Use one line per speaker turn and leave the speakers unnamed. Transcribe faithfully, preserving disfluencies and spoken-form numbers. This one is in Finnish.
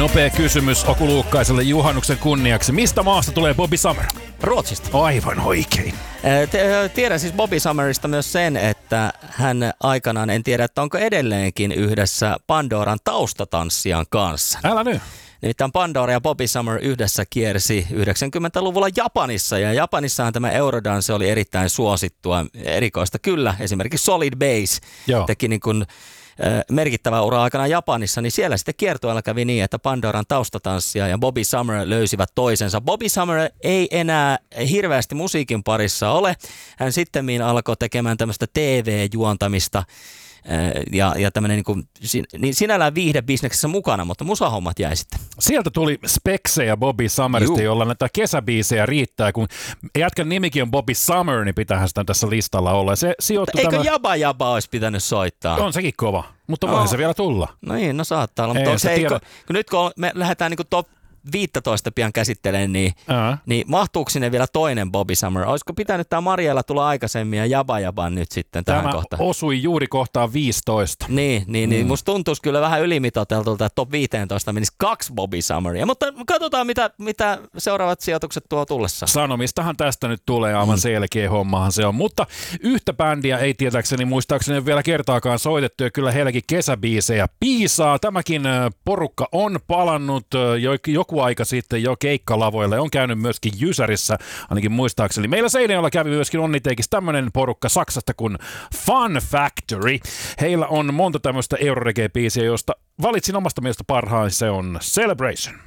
Nopea kysymys Okuluukkaiselle juhannuksen kunniaksi. Mistä maasta tulee Bobby Summer?
Ruotsista.
Aivan oikein.
Tiedän siis Bobby Summerista myös sen, että hän aikanaan, en tiedä, että onko edelleenkin yhdessä Pandoran taustatanssijan kanssa.
Älä nyt.
Nimittäin Pandora ja Bobby Summer yhdessä kiersi yhdeksänkymmentäluvulla Japanissa, ja Japanissahan tämä Eurodance oli erittäin suosittua, erikoista kyllä. Esimerkiksi Solid Bass Joo. teki niin kuin merkittävä ura aikana Japanissa, niin siellä sitten kiertueella kävi niin, että Pandoran taustatanssija ja Bobby Summer löysivät toisensa. Bobby Summer ei enää hirveästi musiikin parissa ole. Hän sittemmin alkoi tekemään tämmöistä T V-juontamista ja, ja tämmöinen niin kuin, niin sinällään viihdebisneksessä mukana, mutta musahommat jäi sitten.
Sieltä tuli speksejä Bobby Summerista, jolla näitä kesäbiisejä riittää. Kun jätkän nimikin on Bobby Summer, niin pitäähän sitä tässä listalla olla. Se
Eikö tämä... Jaba Jaba olisi pitänyt soittaa?
On sekin kova, mutta voihan no. se vielä tulla.
No niin, no saattaa olla. Mutta se, tiedä... kun nyt kun me lähdetään niin kuin top viisitoista pian käsittelemään, niin, niin mahtuuko sinne vielä toinen Bobby Summer? Olisiko pitänyt tämä Mariella tulla aikaisemmin ja Jaba Jaban nyt sitten tähän
tämä
kohtaan?
Tämä osui juuri kohtaan viisitoista.
Niin, niin, mm. niin musta tuntuisi kyllä vähän ylimitoiteltulta, että top viisitoista menisi kaksi Bobby Summeria. Mutta katsotaan, mitä, mitä seuraavat sijoitukset tuo tullessa.
Sanomistahan tästä nyt tulee aivan mm. selkeä hommahan se on. Mutta yhtä bändiä ei tietääkseni muistaakseni vielä kertaakaan soitettu, ja kyllä heilläkin kesäbiisejä piisaa. Tämäkin porukka on palannut joku aika sitten jo keikkalavoille. On käynyt myöskin Jysärissä, ainakin muistaakseni. Meillä Seinäjoella kävi myöskin Onniteikissa tämmöinen porukka Saksasta kuin Fun Factory. Heillä on monta tämmöistä Euroreggae-biisiä, josta valitsin omasta mielestä parhaan. Se on Celebration.